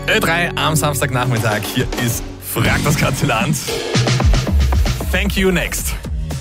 Ö3 am Samstagnachmittag. Hier ist Frag das ganze Land. Thank you, next.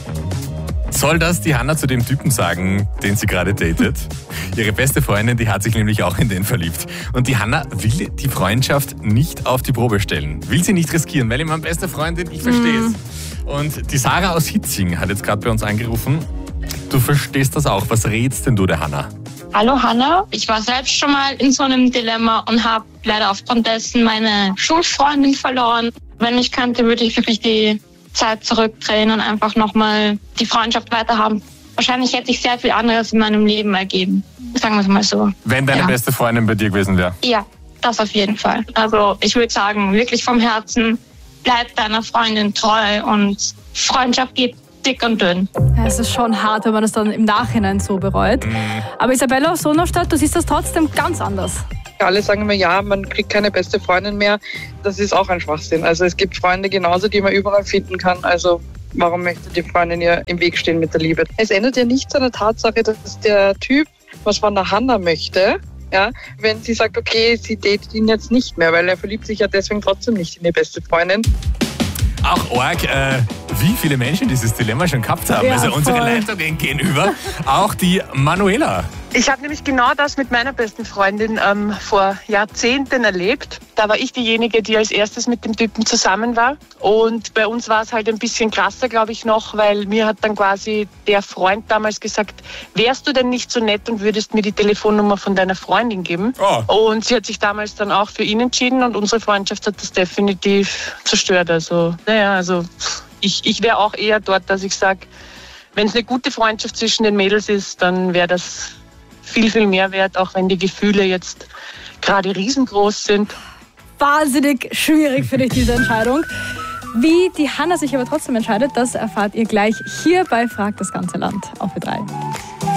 Soll das die Hanna zu dem Typen sagen, den sie gerade datet? Ihre beste Freundin, die hat sich nämlich auch in den verliebt. Und die Hanna will die Freundschaft nicht auf die Probe stellen. Will sie nicht riskieren, weil meine beste Freundin, ich verstehe es. Und die Sarah aus Hitzing hat jetzt gerade bei uns angerufen. Du verstehst das auch. Was rätst denn du der Hanna? Hallo Hanna, ich war selbst schon mal in so einem Dilemma und habe leider aufgrund dessen meine Schulfreundin verloren. Wenn ich könnte, würde ich wirklich die Zeit zurückdrehen und einfach nochmal die Freundschaft weiterhaben. Wahrscheinlich hätte sich sehr viel anderes in meinem Leben ergeben. Sagen wir es mal so. Wenn deine beste Freundin bei dir gewesen wäre? Ja, das auf jeden Fall. Also ich würde sagen, wirklich vom Herzen, bleib deiner Freundin treu und Freundschaft geht dick und dünn. Ja, es ist schon hart, wenn man das dann im Nachhinein so bereut. Aber Isabella aus Sonostadt, du siehst das trotzdem ganz anders. Alle sagen immer, ja, man kriegt keine beste Freundin mehr. Das ist auch ein Schwachsinn. Also es gibt Freunde genauso, die man überall finden kann. Also warum möchte die Freundin ihr im Weg stehen mit der Liebe? Es ändert ja nichts an der Tatsache, dass der Typ was von der Hanna möchte. Ja, wenn sie sagt, okay, sie datet ihn jetzt nicht mehr, weil er verliebt sich ja deswegen trotzdem nicht in die beste Freundin. Auch arg, wie viele Menschen dieses Dilemma schon gehabt haben. Ja, also unsere voll. Leitungen gehen über. Auch die Manuela. Ich habe nämlich genau das mit meiner besten Freundin vor Jahrzehnten erlebt. Da war ich diejenige, die als erstes mit dem Typen zusammen war. Und bei uns war es halt ein bisschen krasser, glaube ich, noch, weil mir hat dann quasi der Freund damals gesagt, wärst du denn nicht so nett und würdest mir die Telefonnummer von deiner Freundin geben? Oh. Und sie hat sich damals dann auch für ihn entschieden und unsere Freundschaft hat das definitiv zerstört. Also, ich wäre auch eher dort, dass ich sage, wenn es eine gute Freundschaft zwischen den Mädels ist, dann wäre das viel, viel mehr wert, auch wenn die Gefühle jetzt gerade riesengroß sind. Wahnsinnig schwierig finde ich diese Entscheidung. Wie die Hanna sich aber trotzdem entscheidet, das erfahrt ihr gleich hier bei Frag das ganze Land auf Ö3.